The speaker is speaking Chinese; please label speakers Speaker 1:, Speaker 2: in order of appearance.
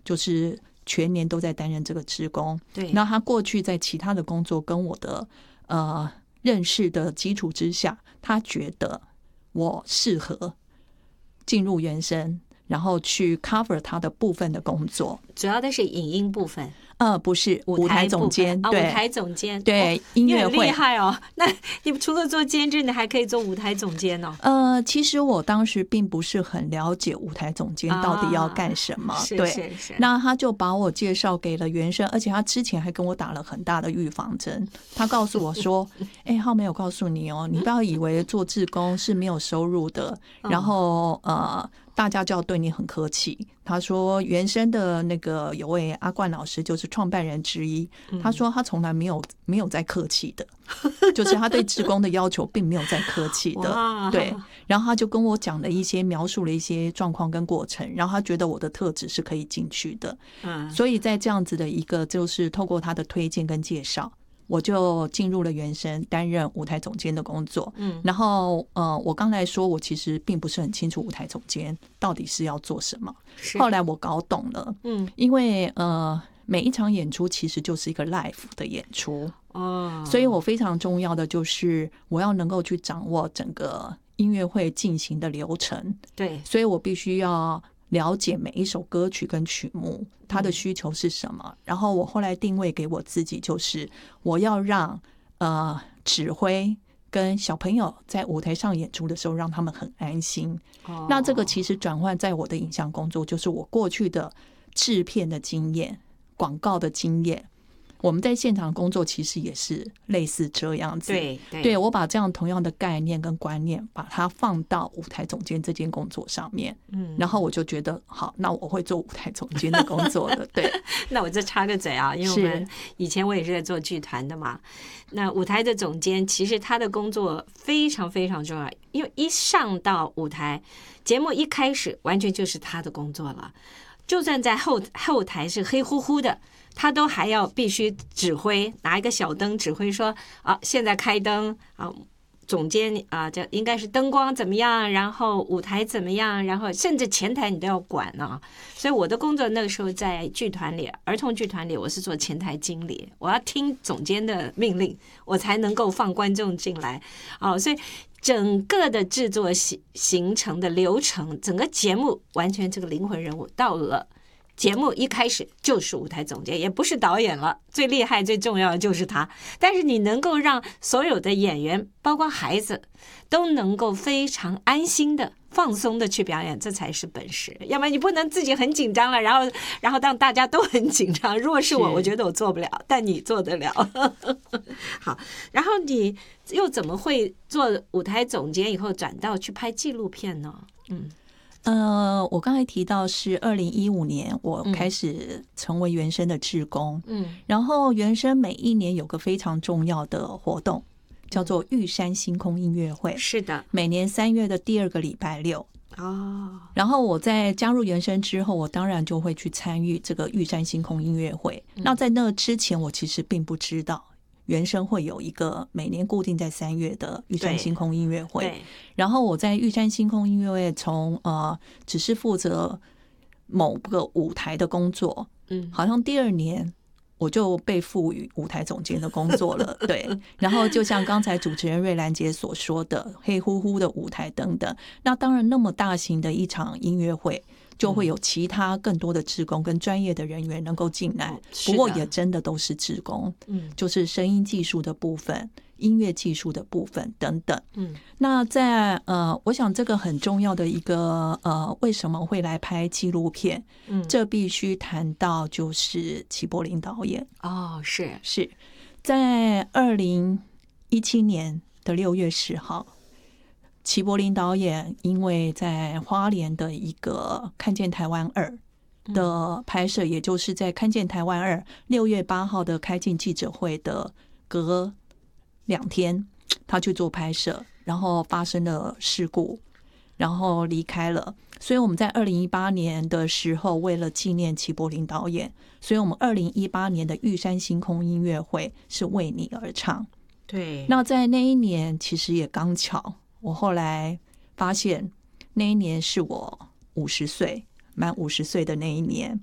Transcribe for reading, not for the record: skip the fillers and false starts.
Speaker 1: 就是全年都在担任这个志工。
Speaker 2: 对，
Speaker 1: 那他过去在其他的工作跟我的认识的基础之下，他觉得我适合进入原声，然后去 cover 他的部分的工作。
Speaker 2: 主要的是影音部分。
Speaker 1: 不是舞台总监，
Speaker 2: 对，
Speaker 1: 对，
Speaker 2: 舞台总监，
Speaker 1: 对，音乐会
Speaker 2: 你很厉害哦。那你除了做监制，你还可以做舞台总监哦。
Speaker 1: 其实我当时并不是很了解舞台总监到底要干什么，对，
Speaker 2: 是。
Speaker 1: 那他就把我介绍给了原声，而且他之前还跟我打了很大的预防针。他告诉我说：“浩梅，我告诉你哦，你不要以为做志工是没有收入的，然后大家就要对你很客气。”他说原声的那个有位阿冠老师就是创办人之一，他说他从来没有在客气的，就是他对志工的要求并没有在客气的，对。然后他就跟我讲了一些描述了一些状况跟过程，然后他觉得我的特质是可以进去的，所以在这样子的一个就是透过他的推荐跟介绍，我就进入了原声担任舞台总监的工作。然后我刚才说我其实并不是很清楚舞台总监到底是要做什么，后来我搞懂了。因为每一场演出其实就是一个 live 的演出，所以我非常重要的就是我要能够去掌握整个音乐会进行的流程。
Speaker 2: 对，
Speaker 1: 所以我必须要了解每一首歌曲跟曲目它的需求是什么，然后我后来定位给我自己就是我要让指挥跟小朋友在舞台上演出的时候让他们很安心。那这个其实转换在我的影像工作，就是我过去的制片的经验、广告的经验，我们在现场工作其实也是类似这样子。对，我把这样同样的概念跟观念把它放到舞台总监这件工作上面，然后我就觉得好，那我会做舞台总监的工作了。对，
Speaker 2: 那我再插个嘴啊，因为我们以前我也是在做剧团的嘛。那舞台的总监其实他的工作非常非常重要，因为一上到舞台，节目一开始完全就是他的工作了。就算在后台是黑乎乎的，他都还要必须指挥，拿一个小灯指挥说现在开灯总监这应该是灯光怎么样，然后舞台怎么样，然后甚至前台你都要管呢。所以我的工作那个时候在剧团里，儿童剧团里，我是做前台经理，我要听总监的命令，我才能够放观众进来所以整个的制作形成的流程，整个节目完全这个灵魂人物到了节目一开始就是舞台总监，也不是导演了，最厉害最重要的就是他。但是你能够让所有的演员包括孩子都能够非常安心的放松的去表演，这才是本事。要不然你不能自己很紧张了，然后让大家都很紧张。如果是我觉得我做不了，但你做得了。好，然后你又怎么会做舞台总监以后转到去拍纪录片呢？
Speaker 1: 我刚才提到是2015年我开始成为原声的志工，然后原声每一年有个非常重要的活动叫做玉山星空音乐会，
Speaker 2: 是的，
Speaker 1: 每年3月的第2个礼拜六。然后我在加入原声之后，我当然就会去参与这个玉山星空音乐会。那在那之前我其实并不知道原声会有一个每年固定在3月的玉山星空音乐会，然后我在玉山星空音乐会从只是负责某个舞台的工作，好像第2年我就被赋予舞台总监的工作了。对，然后就像刚才主持人瑞兰姐所说的，黑乎乎的舞台等等，那当然那么大型的一场音乐会就会有其他更多的志工跟专业的人员能够进来，不过也真的都是志工，就是声音技术的部分、音乐技术的部分等等。那在我想这个很重要的一个为什么会来拍纪录片，这必须谈到就是齐柏林导演。是在2017年的6月10号。齐柏林导演因为在花莲的一个看见台湾2的拍摄，也就是在看见台湾2 6月8号的开镜记者会的隔2天他去做拍摄，然后发生了事故，然后离开了。所以我们在2018年的时候，为了纪念齐柏林导演，所以我们2018年的玉山星空音乐会是为你而唱。
Speaker 2: 对，
Speaker 1: 那在那一年其实也刚巧，我后来发现那一年是我50岁满50岁的那一年，